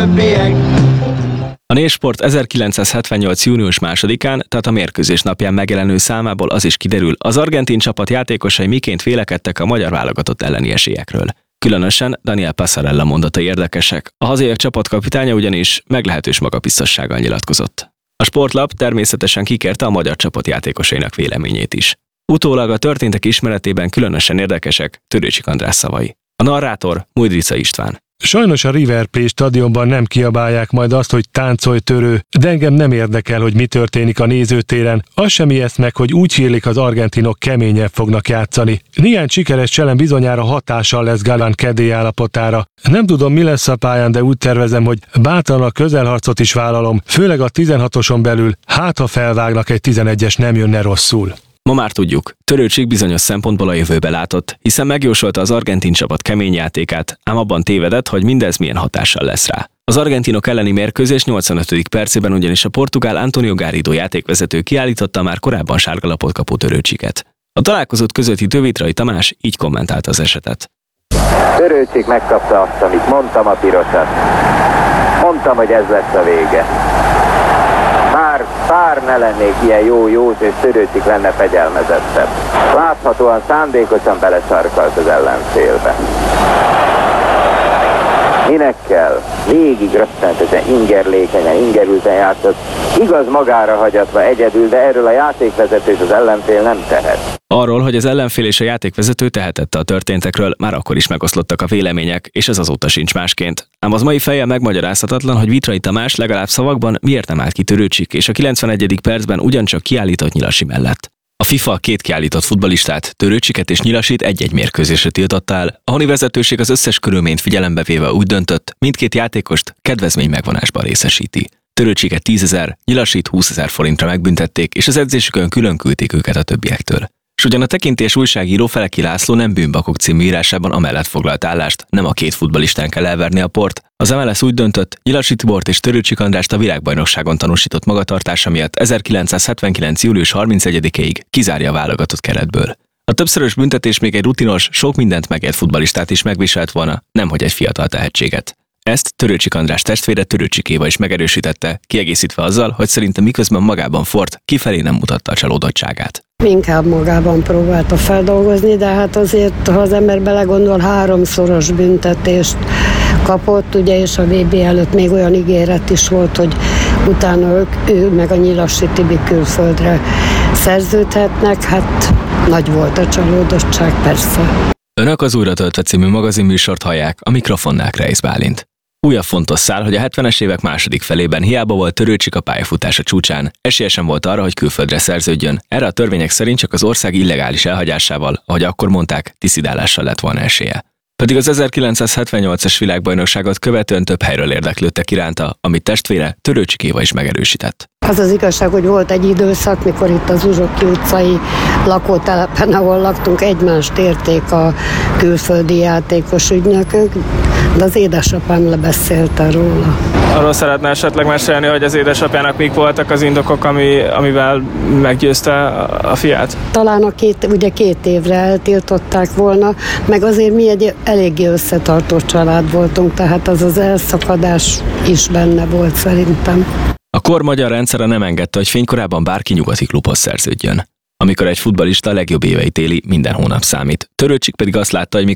többiek. A Népsport 1978. június 2-án, tehát a mérkőzés napján megjelenő számából az is kiderül, az argentin csapat játékosai miként vélekedtek a magyar válogatott elleni esélyekről. Különösen Daniel Passarella mondatai érdekesek. A hazaiak csapatkapitánya ugyanis meglehetős magabiztossággal nyilatkozott. A Sportlap természetesen kikérte a magyar csapat játékosainak véleményét is. Utólag a történtek ismeretében különösen érdekesek Törőcsik András szavai. A narrátor Mudrica István. Sajnos a River Plate stadionban nem kiabálják majd azt, hogy táncolj Törő, de engem nem érdekel, hogy mi történik a nézőtéren. Az sem ijeszt meg, hogy úgy hírlik, az argentinok keményebb fognak játszani. Néhány sikeres cselem bizonyára hatással lesz Galán kedély állapotára. Nem tudom, mi lesz a pályán, de úgy tervezem, hogy bátran a közelharcot is vállalom, főleg a 16-oson belül, hát ha felvágnak egy 11-es, nem jönne rosszul. Ma már tudjuk, Törőcsik bizonyos szempontból a jövőbe látott, hiszen megjósolta az argentin csapat kemény játékát, ám abban tévedett, hogy mindez milyen hatással lesz rá. Az argentinok elleni mérkőzés 85. percében ugyanis a portugál Antonio Garrido játékvezető kiállította már korábban sárgalapot kapó Törőcsiket. A találkozót közvetítő Vitrai Tamás így kommentálta az esetet. Törőcsik megkapta azt, amit mondtam, a pirosat. Mondtam, hogy ez lesz a vége. Bár ne lennék ilyen jó, és Törőcsik lenne fegyelmezettebb. Láthatóan szándékosan belesarkalt az ellenfélbe. Minek kell? Végig rögtönösen ingerülten játszott. Igaz, magára hagyatva egyedül, de erről a játékvezető és az ellenfél nem tehet. Arról, hogy az ellenfél és a játékvezető tehetette a történtekről, már akkor is megoszlottak a vélemények, és ez azóta sincs másként. Ám az mai fejjel megmagyarázhatatlan, hogy Vitrai Tamás legalább szavakban miért nem állt ki Törőcsik, és a 91. percben ugyancsak kiállított Nyilasi mellett. A FIFA 2 kiállított futballistát, Törőcsiket és Nyilasit egy-egy mérkőzésre tiltotta el, a honi vezetőség az összes körülményt figyelembe véve úgy döntött, mindkét játékost kedvezmény megvonásban részesíti. Törőcsiket 10 000, Nyilasit 20 000 forintra megbüntették, és az edzésükön külön küldték őket a többiektől. És ugyan a tekintélyes újságíró Feleki László nem Bűnbakok című írásában amellett foglalt állást, nem a két futballistán kell elverni a port. Az MLS úgy döntött, Nyilasi Tibort és Törőcsik Andrást a világbajnokságon tanúsított magatartása miatt 1979. július 31-ig kizárja a válogatott keretből. A többszörös büntetés még egy rutinos, sok mindent megért futballistát is megviselt volna, nemhogy egy fiatal tehetséget. Ezt Törőcsik András testvére Törőcsik Éva is megerősítette, kiegészítve azzal, hogy szerintem miközben magában Ford kifelé nem mutatta a csalódottságát. Inkább magában próbálta feldolgozni, de hát azért, ha az ember belegondol, 3-szoros büntetést kapott, ugye, és a VB előtt még olyan ígéret is volt, hogy utána ő meg a Nyilasi Tibi külföldre szerződhetnek, hát nagy volt a csalódottság, persze. Önök az Újra töltve című magazinműsort hallják, a mikrofonnál Kreisz Bálint. Újabb fontos szál, hogy a 70-es évek második felében hiába volt Törőcsik a pályafutása csúcsán, esélye sem volt arra, hogy külföldre szerződjön. Erre a törvények szerint csak az ország illegális elhagyásával, ahogy akkor mondták, diszidálással lett volna esélye. Pedig az 1978-as világbajnokságot követően több helyről érdeklődtek iránta, amit testvére Törőcsik Éva is megerősített. Az az igazság, hogy volt egy időszak, mikor itt az Uzsoki utcai lakótelepen, ahol laktunk, egymást érték a külföldi játékos ügynökök, de az édesapám lebeszélte róla. Arról szeretne esetleg mesélni, hogy az édesapjának mik voltak az indokok, amivel meggyőzte a fiát? Talán ugye 2 évre eltiltották volna, meg azért mi egy eléggé összetartó család voltunk, tehát az elszakadás is benne volt szerintem. A kor magyar rendszere nem engedte, hogy fénykorában bárki nyugati klubhoz szerződjön. Amikor egy futballista a legjobb éveit éli, minden hónap számít. Törőcsik pedig azt látta, hogy